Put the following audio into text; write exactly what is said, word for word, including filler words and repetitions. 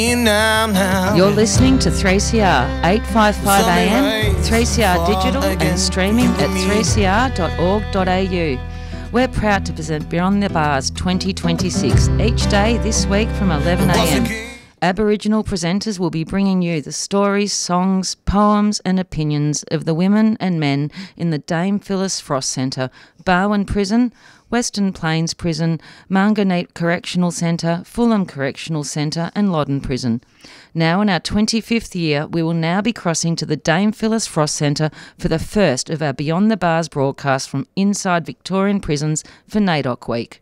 You're listening to three C R, eight fifty-five A M, three C R Digital and streaming at three c r dot org dot a u. We're proud to present Beyond the Bars twenty twenty-six each day this week from eleven A M. Aboriginal presenters will be bringing you the stories, songs, poems and opinions of the women and men in the Dame Phyllis Frost Centre, Barwon Prison, Western Plains Prison, Manganese Correctional Centre, Fulham Correctional Centre and Loddon Prison. Now in our twenty-fifth year, we will now be crossing to the Dame Phyllis Frost Centre for the first of our Beyond the Bars broadcasts from inside Victorian prisons for NAIDOC Week.